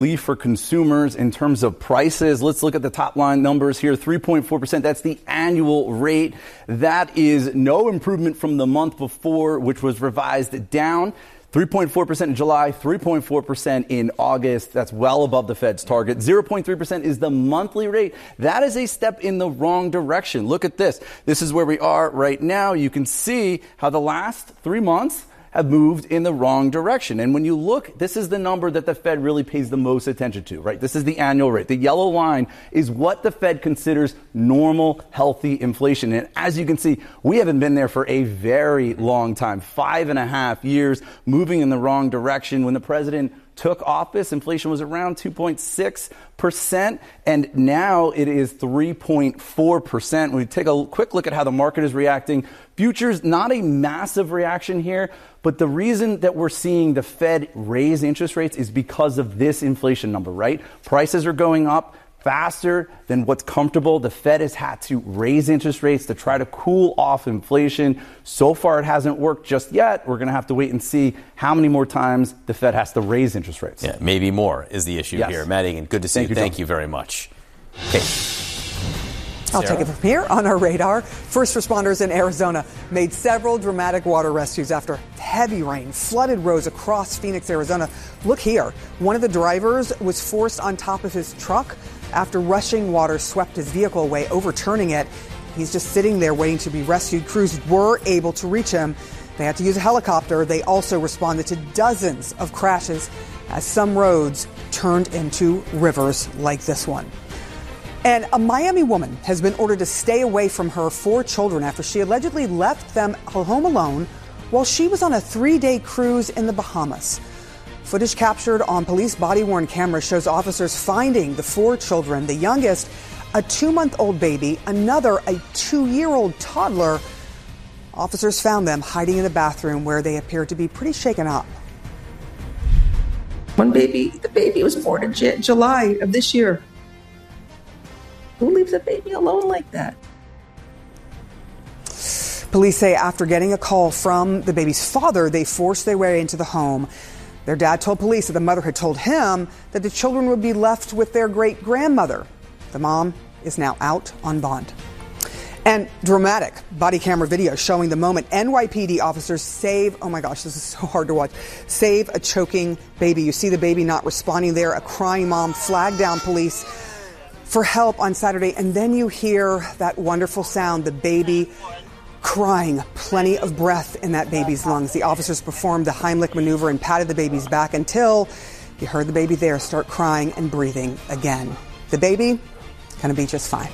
relief for consumers in terms of prices. Let's look at the top line numbers here. 3.4%. That's the annual rate. That is no improvement from the month before, which was revised down. 3.4% in July, 3.4% in August. That's well above the Fed's target. 0.3% is the monthly rate. That is a step in the wrong direction. Look at this. This is where we are right now. You can see how the last 3 months have moved in the wrong direction. And when you look, this is the number that the Fed really pays the most attention to, right? This is the annual rate. The yellow line is what the Fed considers normal, healthy inflation. And as you can see, we haven't been there for a very long time, 5.5 years, moving in the wrong direction. When the president took office, inflation was around 2.6%, and now it is 3.4%. When we take a quick look at how the market is reacting, futures, not a massive reaction here, but the reason that we're seeing the Fed raise interest rates is because of this inflation number, right? Prices are going up faster than what's comfortable. The Fed has had to raise interest rates to try to cool off inflation. So far, it hasn't worked just yet. We're going to have to wait and see how many more times the Fed has to raise interest rates. Yeah, maybe more is the issue here. Matt Egan, good to see you. Thank you very much. Okay. I'll take it from here on our radar. First responders in Arizona made several dramatic water rescues after heavy rain flooded roads across Phoenix, Arizona. Look here. One of the drivers was forced on top of his truck after rushing water swept his vehicle away, overturning it. He's just sitting there waiting to be rescued. Crews were able to reach him. They had to use a helicopter. They also responded to dozens of crashes as some roads turned into rivers like this one. And a Miami woman has been ordered to stay away from her 4 children after she allegedly left them home alone while she was on a 3-day cruise in the Bahamas. Footage captured on police body-worn camera shows officers finding the 4 children, the youngest, a 2-month-old baby, another a 2-year-old toddler. Officers found them hiding in the bathroom where they appeared to be pretty shaken up. The baby was born in July of this year. Who leaves a baby alone like that? Police say after getting a call from the baby's father, they forced their way into the home. Their dad told police that the mother had told him that the children would be left with their great-grandmother. The mom is now out on bond. And dramatic body camera video showing the moment NYPD officers save, oh my gosh, this is so hard to watch, save a choking baby. You see the baby not responding there. A crying mom flagged down police for help on Saturday, and then you hear that wonderful sound, the baby crying, plenty of breath in that baby's lungs. The officers performed the Heimlich maneuver and patted the baby's back until you heard the baby there start crying and breathing again. The baby gonna be just fine.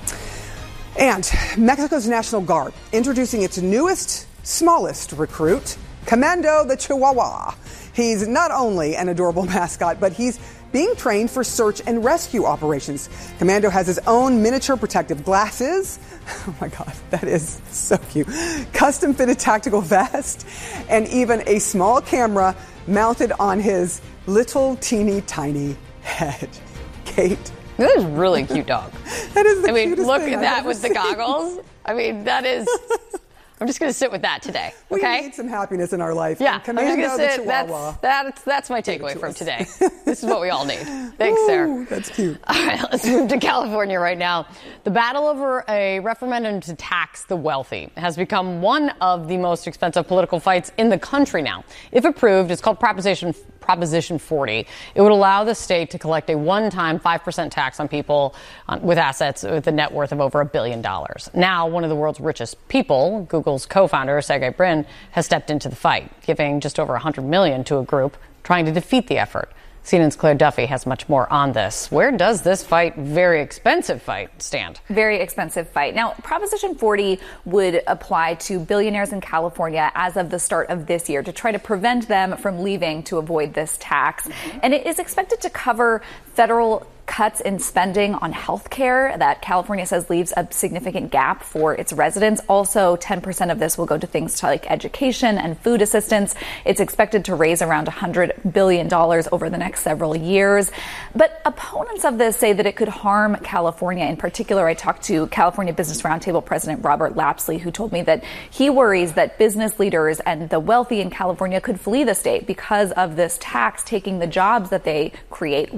And Mexico's National Guard introducing its newest, smallest recruit, Commando the Chihuahua. He's not only an adorable mascot, but he's being trained for search and rescue operations. Commando has his own miniature protective glasses. Oh my God, that is so cute. Custom fitted tactical vest and even a small camera mounted on his little teeny tiny head. Kate. That is a really cute dog. That is the cutest look thing at that I've with ever the goggles. I mean, that is... I'm just going to sit with that today, okay? We need some happiness in our life. Yeah, I'm just going to sit. That's my takeaway from today. This is what we all need. Thanks, Sarah. That's cute. All right, let's move to California right now. The battle over a referendum to tax the wealthy has become one of the most expensive political fights in the country now. If approved, it's called Proposition 40. It would allow the state to collect a one-time 5% tax on people with assets with a net worth of over $1 billion. Now, one of the world's richest people, Google's co-founder, Sergey Brin, has stepped into the fight, giving just over $100 million to a group trying to defeat the effort. CNN's Claire Duffy has much more on this. Where does this very expensive fight stand? Very expensive fight. Now, Proposition 40 would apply to billionaires in California as of the start of this year to try to prevent them from leaving to avoid this tax. And it is expected to cover federal cuts in spending on health care that California says leaves a significant gap for its residents. Also, 10% of this will go to things like education and food assistance. It's expected to raise around $100 billion over the next several years. But opponents of this say that it could harm California. In particular, I talked to California Business Roundtable President Robert Lapsley, who told me that he worries that business leaders and the wealthy in California could flee the state because of this tax taking the jobs that they create